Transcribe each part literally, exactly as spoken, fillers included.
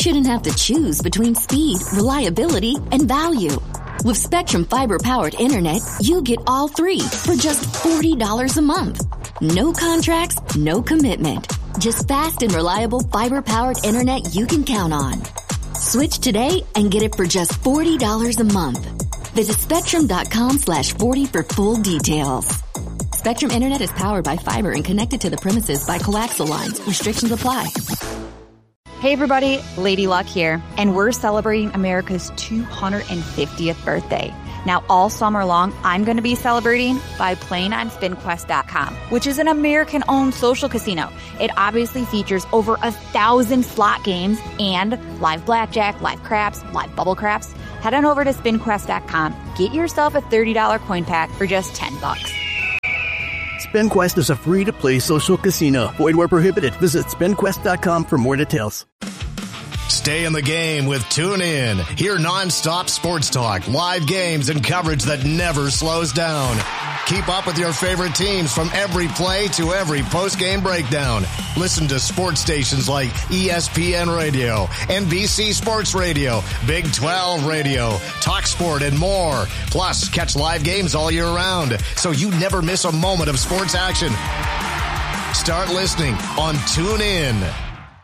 shouldn't have to choose between speed, reliability, and value. With Spectrum Fiber-powered internet, you get all three for just forty dollars a month. No contracts, no commitment. Just fast and reliable fiber-powered internet you can count on. Switch today and get it for just forty dollars a month. Visit spectrum.com slash 40 for full details. Spectrum Internet is powered by fiber and connected to the premises by coaxial lines. Restrictions apply. Hey everybody, Lady Luck here, and we're celebrating America's two hundred fiftieth birthday. Now all summer long, I'm going to be celebrating by playing on spin quest dot com, which is an American-owned social casino. It obviously features over a thousand slot games and live blackjack, live craps, live bubble craps. Head on over to spin quest dot com, get yourself a thirty dollars coin pack for just ten bucks. SpinQuest is a free-to-play social casino. Void where prohibited. Visit spin quest dot com for more details. Stay in the game with TuneIn. Hear nonstop sports talk, live games, and coverage that never slows down. Keep up with your favorite teams from every play to every post-game breakdown. Listen to sports stations like E S P N Radio, N B C Sports Radio, Big twelve Radio, TalkSport, and more. Plus, catch live games all year round, so you never miss a moment of sports action. Start listening on TuneIn.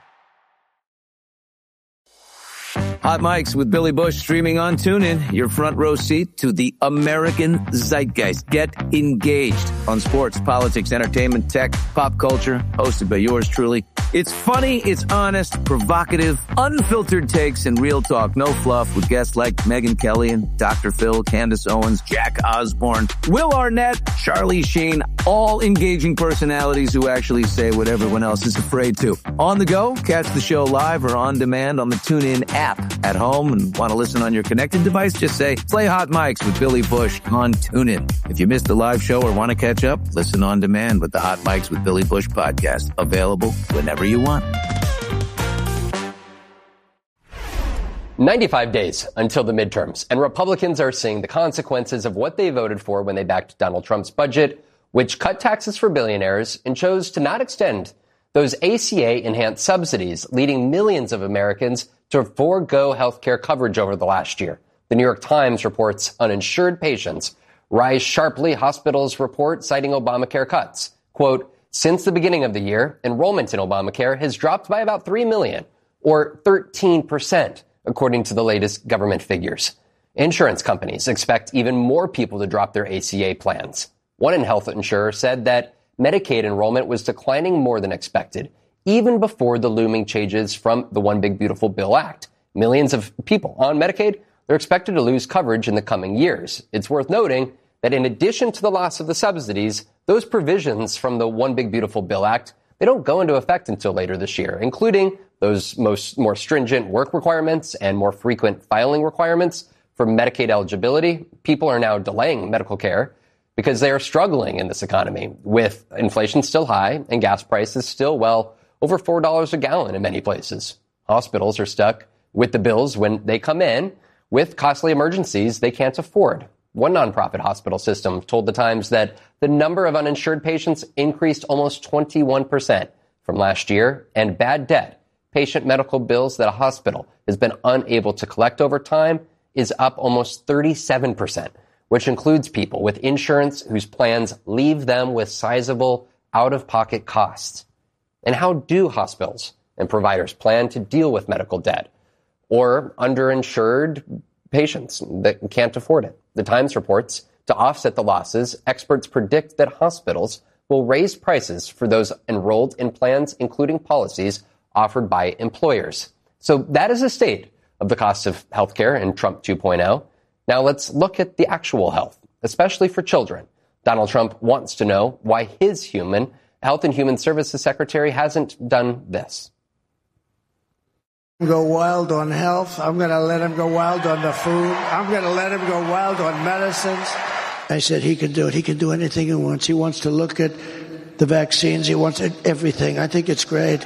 Hot Mics with Billy Bush streaming on TuneIn, your front row seat to the American zeitgeist. Get engaged on sports, politics, entertainment, tech, pop culture, hosted by yours truly. It's funny, it's honest, provocative, unfiltered takes, and real talk. No fluff with guests like Megyn Kelly and Doctor Phil, Candace Owens, Jack Osborne, Will Arnett, Charlie Sheen, all engaging personalities who actually say what everyone else is afraid to. On the go, catch the show live or on demand on the TuneIn app. At home and want to listen on your connected device, just say, play Hot Mics with Billy Bush on TuneIn. If you missed the live show or want to catch up, listen on demand with the Hot Mics with Billy Bush podcast. Available whenever you want. ninety-five days until the midterms, and Republicans are seeing the consequences of what they voted for when they backed Donald Trump's budget, which cut taxes for billionaires and chose to not extend those A C A-enhanced subsidies, leading millions of Americans to forego health care coverage over the last year. The New York Times reports uninsured patients rise sharply. Hospitals report citing Obamacare cuts. Quote, since the beginning of the year, enrollment in Obamacare has dropped by about three million, or thirteen percent, according to the latest government figures. Insurance companies expect even more people to drop their A C A plans. One health insurer said that Medicaid enrollment was declining more than expected, even before the looming changes from the One Big Beautiful Bill Act. Millions of people on Medicaid, they're expected to lose coverage in the coming years. It's worth noting that in addition to the loss of the subsidies, those provisions from the One Big Beautiful Bill Act, they don't go into effect until later this year, including those most more stringent work requirements and more frequent filing requirements for Medicaid eligibility. People are now delaying medical care because they are struggling in this economy with inflation still high and gas prices still, well, over four dollars a gallon in many places. Hospitals are stuck with the bills when they come in with costly emergencies they can't afford. One nonprofit hospital system told the Times that the number of uninsured patients increased almost twenty-one percent from last year, and bad debt, patient medical bills that a hospital has been unable to collect over time, is up almost thirty-seven percent, which includes people with insurance whose plans leave them with sizable out-of-pocket costs. And how do hospitals and providers plan to deal with medical debt or underinsured patients that can't afford it? The Times reports, to offset the losses, experts predict that hospitals will raise prices for those enrolled in plans, including policies offered by employers. So that is the state of the cost of healthcare in Trump two point oh. Now let's look at the actual health, especially for children. Donald Trump wants to know why his human Health and Human Services Secretary hasn't done this. Go wild on health. I'm going to let him go wild on the food. I'm going to let him go wild on medicines. I said he can do it. He can do anything he wants. He wants to look at the vaccines. He wants everything. I think it's great.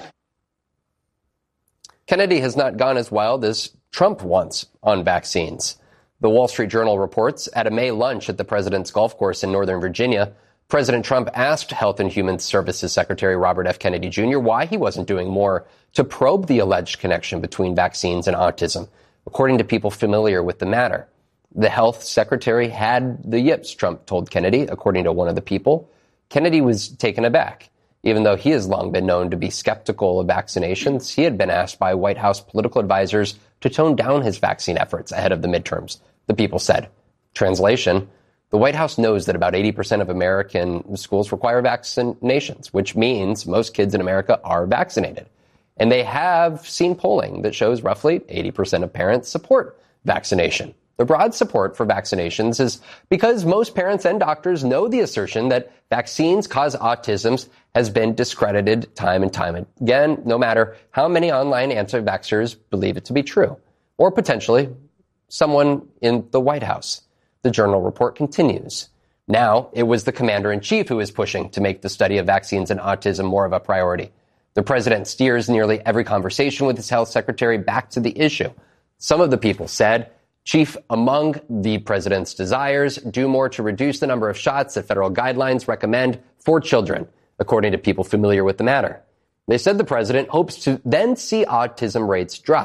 Kennedy has not gone as wild as Trump wants on vaccines. The Wall Street Journal reports at a May lunch at the president's golf course in Northern Virginia, President Trump asked Health and Human Services Secretary Robert F. Kennedy Junior why he wasn't doing more to probe the alleged connection between vaccines and autism, according to people familiar with the matter. The health secretary had the yips, Trump told Kennedy, according to one of the people. Kennedy was taken aback. Even though he has long been known to be skeptical of vaccinations, he had been asked by White House political advisors to tone down his vaccine efforts ahead of the midterms, the people said. Translation, the White House knows that about eighty percent of American schools require vaccinations, which means most kids in America are vaccinated. And they have seen polling that shows roughly eighty percent of parents support vaccination. The broad support for vaccinations is because most parents and doctors know the assertion that vaccines cause autism has been discredited time and time again, no matter how many online anti-vaxxers believe it to be true, or potentially someone in the White House. The Journal report continues. Now, it was the commander-in-chief who was pushing to make the study of vaccines and autism more of a priority. The president steers nearly every conversation with his health secretary back to the issue. Some of the people said, Chief, among the president's desires, do more to reduce the number of shots that federal guidelines recommend for children, according to people familiar with the matter. They said the president hopes to then see autism rates drop.